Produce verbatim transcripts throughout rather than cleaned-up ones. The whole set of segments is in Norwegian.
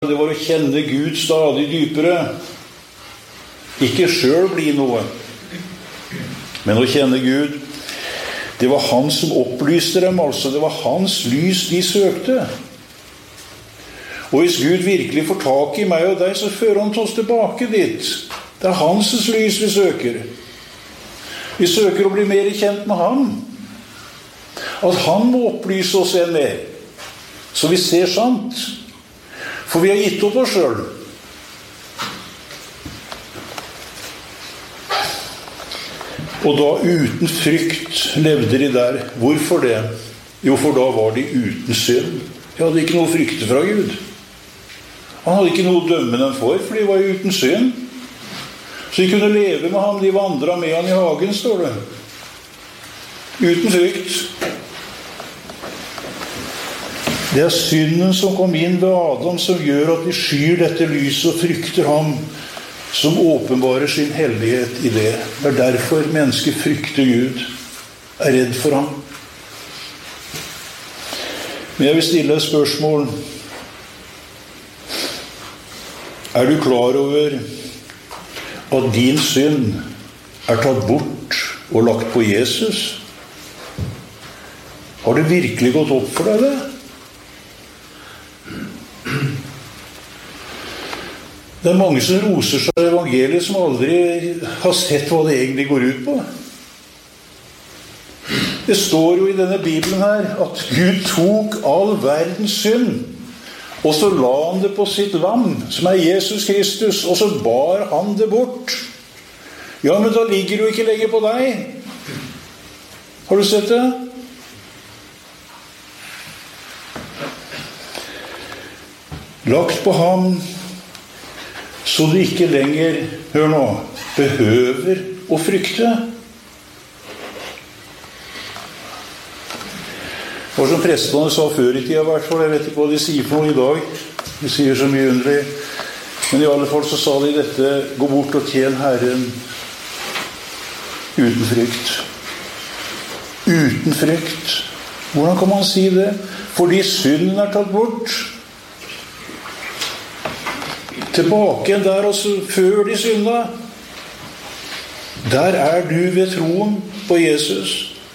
det var å kjenne Gud stadig dypere. Ikke selv bli noe, men å kjenne Gud. Det var han som opplyste dem, altså. Det var hans lys de søkte. Og hvis Gud virkelig får tak i meg og deg, så fører han oss tilbake dit. Det er hans lys vi søker. Vi søker å bli mer kjent med ham. At han må opplyse oss en mer, så vi ser sant. For vi har gitt opp oss selv. Og da uten frykt levde de der. Hvorfor det? Jo, for da var de uten synd. De hadde ikke noe frykte fra Gud. Han hadde ikke noe å dømme dem for, for de var jo uten synd. Så de kunne leve med ham, de vandret med han i hagen, står det. Uten frykt. Det er synden som kom inn ved Adam, som gjør at de skyr dette lyset og frykter ham, som åpenbarer sin hellighet i det. Det er derfor mennesker frykter Gud, er redd for ham. Men jeg vil stille et spørsmål. Er du klar over at din synd er tatt bort og lagt på Jesus? Har det virkelig gått opp for deg det? Det er mange som roser seg i evangeliet som aldri har sett hva det egentlig går ut på. Det står jo i denne Bibelen her at Gud tok all verdens synd, og så la han det på sitt lam, som er Jesus Kristus, og så bar han det bort. Ja, men da ligger det jo ikke lenger på deg. Har du sett det? Lagt på ham, så du ikke lenger, hør nå, behøver å frykte. Det var som prestene sa før i tida, i hvert fall. Jeg vet ikke hva de sier for noe i dag. De sier så mye underlig. Men i alle fall så sa de dette: gå bort og tjen Herren uten frykt. Uten frykt. Hvordan kan man si det? Fordi synden er tatt bort. Tilbake igjen der, altså før de synda. Der er du ved troen på Jesus.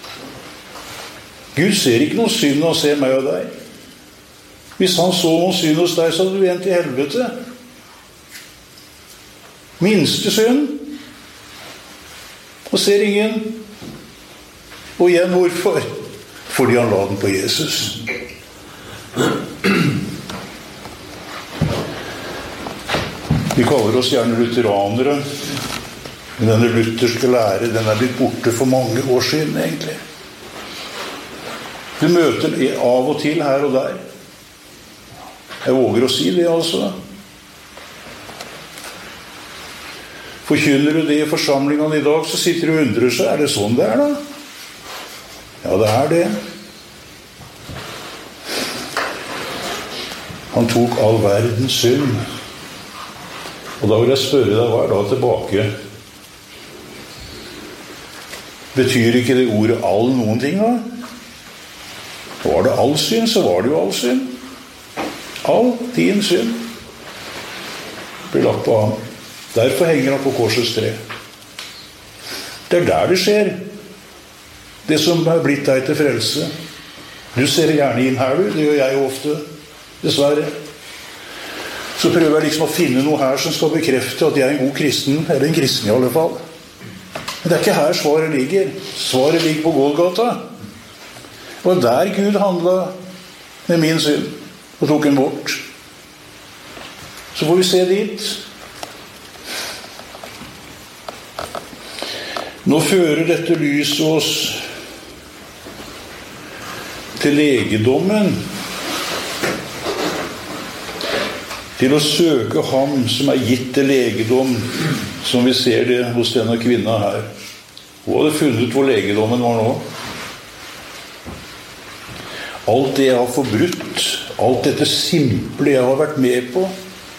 Gud ser ikke noe synd, han ser meg og deg. Hvis han så noe synd hos deg, så hadde du endt i helvete. Minste synd. Og ser ingen. Og igjen, hvorfor? Fordi han la den på Jesus. Vi kaller oss gjerne lutheranere, men denne lutherske lære, den er blitt borte for mange år siden, egentlig. Du møter av og til her og der. Jeg våger å si det, altså. Forkynner du det i forsamlingen i dag, så sitter du og undrer seg. Er det sånn det er, da? Ja, det er det. Han tok all verdens synd. Og da vil jeg spørre deg, hva er da tilbake? Betyr ikke det ordet all noen ting, da? Var det all synd, så var det jo all synd. All din synd blir lagt på ham. Derfor henger han på korsets tre. Det er der det skjer. Det som er blitt deg til frelse. Du ser gjerne inn her, du. Det gjør jeg jo ofte. Dessverre. Så prøver jeg liksom å finne noe her som skal bekrefte at jeg er en god kristen, eller en kristen i alle fall. Men det er ikke her svaret ligger. Svaret ligger på Golgata. Og der Gud handlet med min synd, og tok den bort. Så får vi se dit. Nå fører dette lyset oss til legedommen, til å søke ham som er gitt til legedom, som vi ser det hos denne kvinna her. Hun hadde funnet hvor legedommen var nå. Alt det jeg har forbrutt, alt dette simple jeg har vært med på,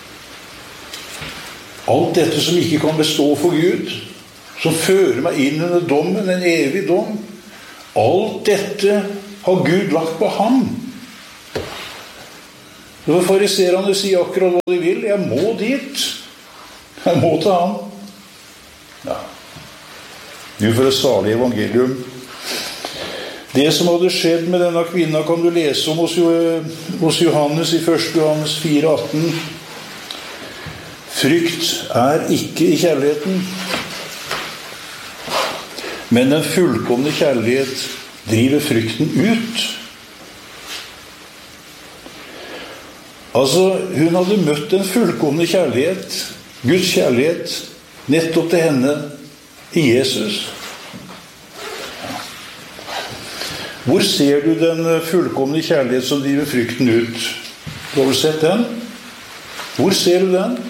alt dette som ikke kan bestå for Gud, som fører meg inn under dommen, en evig dom, alt dette har Gud lagt på ham. Når fariserene sier akkurat hva de vil, jeg må dit. Jeg må til han. Ja. Du for et salig evangelium. Det som hadde skjedd med denne kvinna kan du lese om hos, hos Johannes i første Johannes fire atten. Frykt er ikke i kjærligheten, men den fullkomne kjærlighet driver frykten ut. Altså, hun hadde møtt den fullkomne kjærlighet, Guds kjærlighet, nettopp til henne i Jesus. Hvor ser du den fullkomne kjærlighet som driver frykten ut? Du har vel sett den? Hvor ser du den?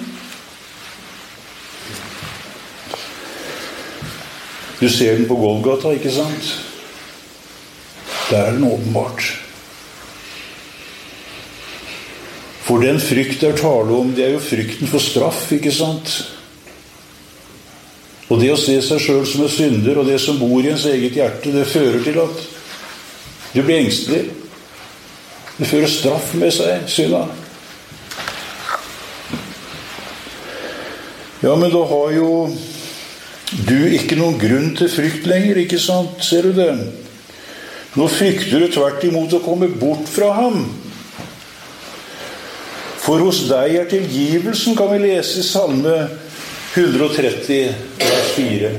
Du ser den på Golgata, ikke sant? Der er den åpenbart. For den frykt der tale om, det er jo frykten for straff, ikke sant? Og det å se seg selv som en synder, og det som bor i ens eget hjerte, det fører til at du blir engstelig. Det fører straff med seg, synda. Ja, men da har jo du ikke noen grunn til frykt lenger, ikke sant? Ser du det? Nå frykter du tvert imot å komme bort fra ham. For hos deg er tilgivelsen, kan vi lese i Salme hundre og tretti, vers fire.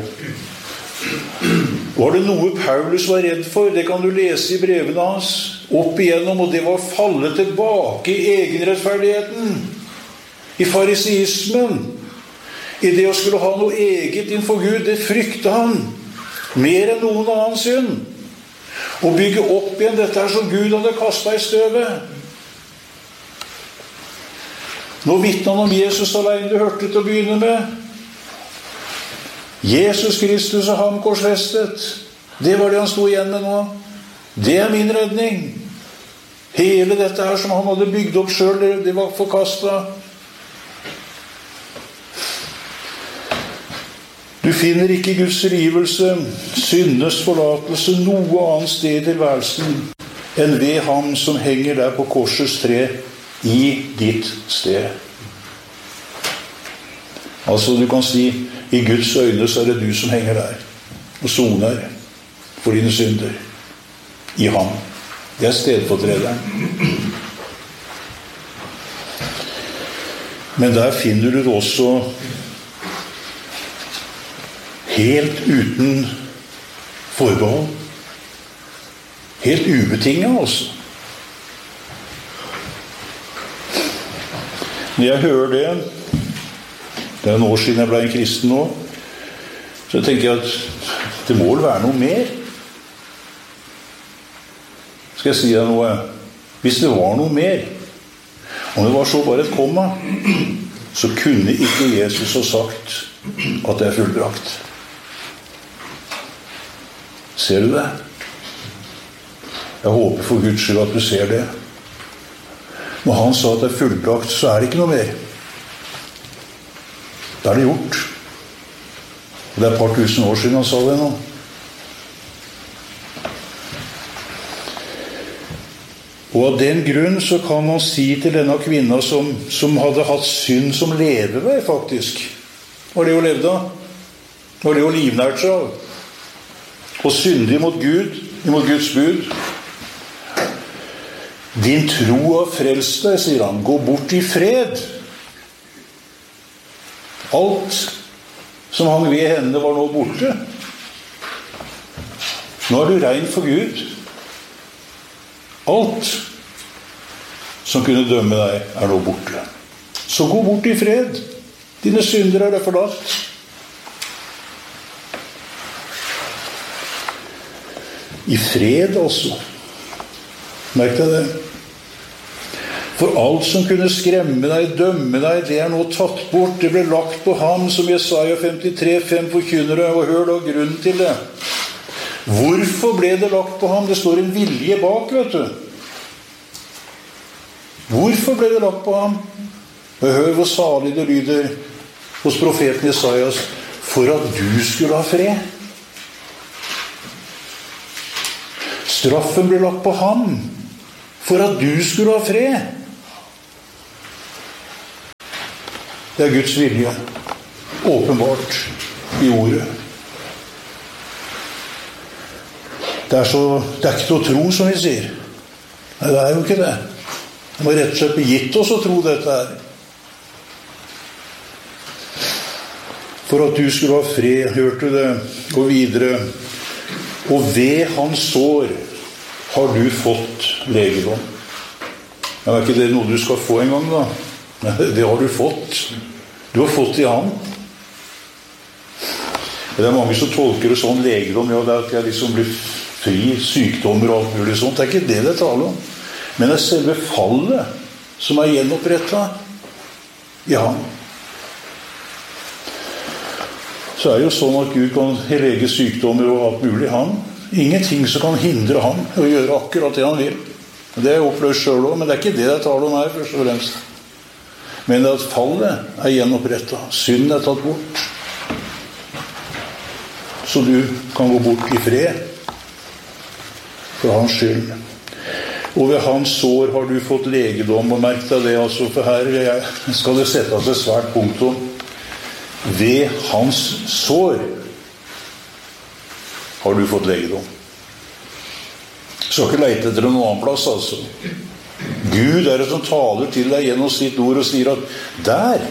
Var det noe Paulus var redd for? Det kan du lese i brevene hans opp igjennom, og det var å falle tilbake i egenrettferdigheten, i fariseismen, i det å skulle ha noe eget innenfor Gud. Det frykte han mer enn noen annen synd. Å bygge opp igjen dette her som Gud hadde kastet i støvet. Nå vitnet han om Jesus alene, du hørte til å begynne med. Jesus Kristus og ham korsfestet. Det var det han stod igjen med nå. Det er min redning. Hele dette her som han hadde bygd opp selv, det var forkastet. Du finner ikke Guds tilgivelse, syndes forlatelse noe annet sted i tilværelsen enn ved ham som henger der på korsets tre i ditt sted. Altså du kan si, i Guds øyne så er det du som henger der og soner for dine synder i ham. Det er stedfortrederen. Men der finner du det også helt uten forbehold. Helt ubetinget også. Når jeg hører det, det er en år siden jeg ble en kristen nå, så tenker jeg at det må vel være noe mer. Skal jeg si deg noe? Hvis det var noe mer, om det var så bare et komma, så kunne ikke Jesus ha sagt at det er fullbrakt. Ser du det? Jeg håper for Guds skyld at du ser det. Når han sa at det er fullbrakt, så er det ikke noe mer. Det er det gjort. Og det er et par tusen år siden han sa det nå. Og av den grunn så kan man si til denne kvinna som, som hadde hatt synd som levevei, faktisk. Var det hun levde av? Var det hun livnært seg av? Og syndig mot Gud, imot Guds bud. Din tro har frelst deg, sier han. Gå bort i fred. Alt som hang ved henne var nå borte. Nå er du rein for Gud. Alt som kunne dømme deg er nå borte. Så gå bort i fred. Dine synder er deg forlatt. I fred altså. Merk deg det. For alt som kunne skremme deg, dømme deg, det er nå tatt bort. Det ble lagt på ham, som Jesaja femtitre fem forkynner det, og hør da grunnen til det. Hvorfor ble det lagt på ham? Det står en vilje bak, vet du. Hvorfor ble det lagt på ham? Og hør hvor salig det lyder hos profeten Jesajas. For at du skulle ha fred. Straffen ble lagt på ham for at du skulle ha fred. Det er Guds vilje, åpenbart i ordet. Det er, så, det er ikke til å tro, som vi sier. Nei, det er jo ikke det. Det må rett og slett bli gitt oss å tro dette her. For at du skulle ha fred, hørte du det, og videre. Og ved hans sår har du fått legedom. Men er ikke det noe du skal få en gang, da? Nei, det har du fått. Du har fått i han. Det er mange som tolker det sånn legedom, ja, det er at jeg liksom blir fri, sykdommer og alt mulig sånt. Det er ikke det det taler om. Men det er selve fallet som er gjenopprettet i ham. Så er det jo sånn at Gud kan lege sykdommer og alt mulig i ham. Ingenting som kan hindre ham å gjøre akkurat det han vil. Det er oppløst selv også, men det er ikke det det taler om her, først og fremst. Men det er at fallet er gjenopprettet. Synden er tatt bort. Så du kan gå bort i fred for hans skyld. Og ved hans sår har du fått legedom, og merk deg det, altså, for her skal det settes et svært punktum. Ved hans sår har du fått legedom. Skal ikke lete etter noen annen plass, altså. Gud er det som taler til deg gjennom sitt ord og sier at der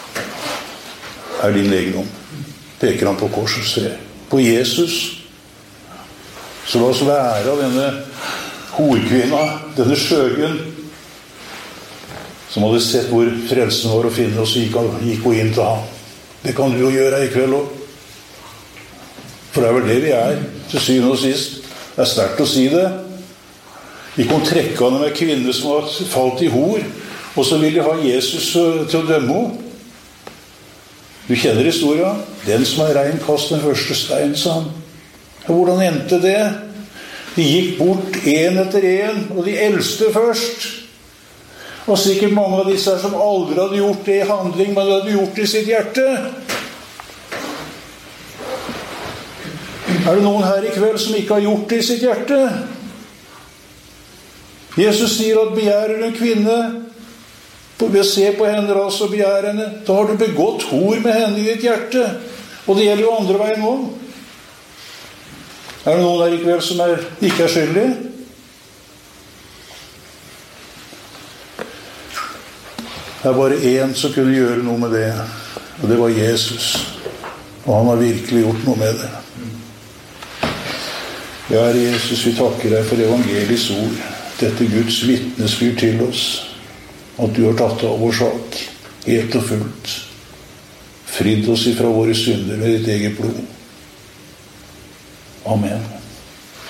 er din legedom. Peker han på korsets tre. På Jesus. Så la oss være av denne horkvinna, denne skjøgen, som hadde sett hvor frelsen var å finne, og så gikk hun inn til ham. Det kan du jo gjøre i kveld også. For det er vel det vi er, til syvende og sist. Det er sterkt å si det. Vi kom trekkende med kvinner som har falt i hor, og så vil de ha Jesus til å dømme henne. Du kjenner historien. Den som er rein, kast den første stein, sa han. Hvordan endte det? De gikk bort en etter en, og de eldste først. Og sikkert mange av disse som aldri hadde gjort det i handling, men hadde gjort det i sitt hjerte. Er det noen her i kveld som ikke har gjort det i sitt hjerte? Jesus sier at begjærer en kvinne, ved å se på henne ras og begjære henne, da har du begått hor med henne i ditt hjerte. Og det gjelder jo andre veien om. Er det noen her i kveld som er, ikke er skyldig? Det er bare en som kunne gjøre noe med det, og det var Jesus. Og han har virkelig gjort noe med det. Ja, Herre Jesus, vi takker deg for evangeliets ord, dette Guds vitnesbyrd til oss, at du har tatt av vår sak, helt og fullt, fridd oss ifra våre synder med ditt eget blod. Amen.